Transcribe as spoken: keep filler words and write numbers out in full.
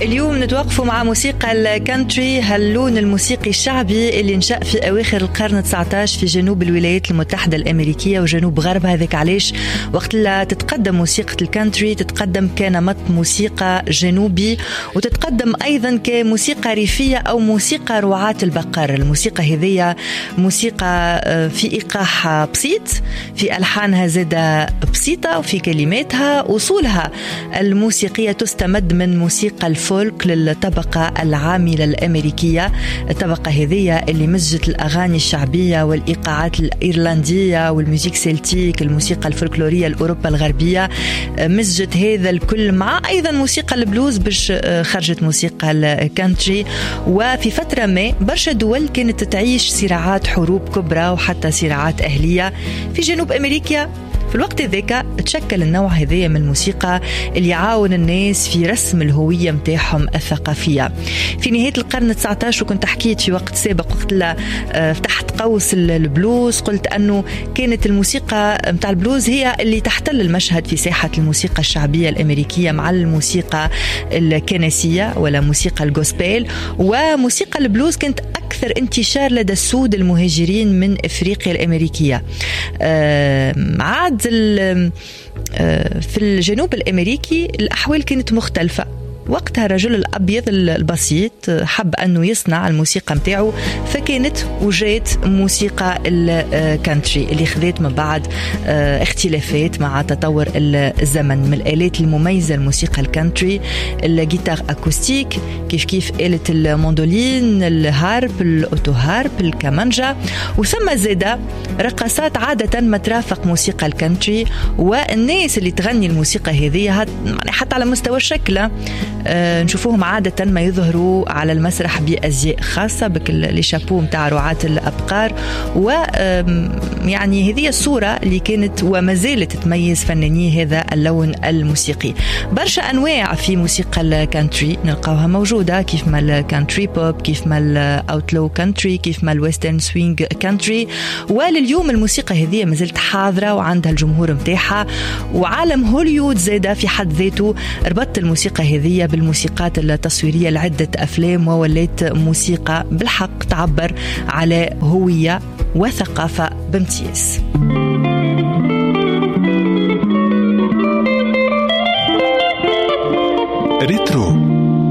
اليوم نتوقفوا مع موسيقى الكانتري، هاللون الموسيقي الشعبي اللي نشأ في أواخر القرن التاسع عشر في جنوب الولايات المتحدة الأمريكية وجنوب غربها. هذاك علاش وقت لا تتقدم موسيقى الكانتري تتقدم كنمط موسيقى جنوبي، وتتقدم أيضا كموسيقى ريفية أو موسيقى رعاة البقر. الموسيقى هذه موسيقى في إيقاعها بسيط، في ألحانها زادة بسيطة، وفي كلماتها أصولها الموسيقية تستمد من موسيقى الفولك للطبقة العاملة الأمريكية. الطبقة هذه اللي مزجت الأغاني الشعبية والإيقاعات الإيرلندية والموسيقى سلتيك، الموسيقى الفولكلورية الأوروبا الغربية، مزجت هذا الكل مع أيضا موسيقى البلوز باش خرجت موسيقى الكانتري. وفي فترة ما برشا دول كانت تعيش صراعات حروب كبرى وحتى صراعات أهلية في جنوب أمريكا. في الوقت ذاك تشكل النوع هذا من الموسيقى اللي يعاون الناس في رسم الهوية متاعهم الثقافية. في نهاية القرن التاسع عشر، وكنت حكيت في وقت سابق وقت لا فتحت قوس البلوز، قلت أنه كانت الموسيقى متاع البلوز هي اللي تحتل المشهد في ساحة الموسيقى الشعبية الأمريكية مع الموسيقى الكنسية ولا موسيقى الجوسبيل. وموسيقى البلوز كانت أكثر انتشار لدى السود المهاجرين من إفريقيا الأمريكية. عاد في الجنوب الأمريكي الأحوال كانت مختلفة. وقتها الرجل الأبيض البسيط حب أنه يصنع الموسيقى متاعه، فكانت وجات موسيقى الكانتري اللي خذت من بعد اختلافات مع تطور الزمن. من الآلات المميزة الموسيقى الكانتري الجيتار أكوستيك، كيف كيف آلة الموندولين، الهارب، الأوتو هارب، الكمانجا، وثم زادة رقصات عادة ما ترافق موسيقى الكانتري. والناس اللي تغني الموسيقى هذه حتى على مستوى الشكل أه نشوفوهم عادة ما يظهروا على المسرح بأزياء خاصة بك اللي شابوه متاع رعاة الأبقار. ويعني هذه الصورة اللي كانت وما زالت تميز فناني هذا اللون الموسيقي. برشا أنواع في موسيقى الكانتري نلقاوها موجودة، كيف ما الكانتري بوب، كيف ما الأوتلو كانتري، كيف ما الويسترن سوينغ كانتري. ولليوم الموسيقى هذه ما زالت حاضرة وعندها الجمهور متاعها. وعالم هوليوود زادة في حد ذاته ربط الموسيقى هذه بالموسيقات التصويرية لعدة أفلام، وولات موسيقى بالحق تعبر على هوية وثقافة بامتياز. ريترو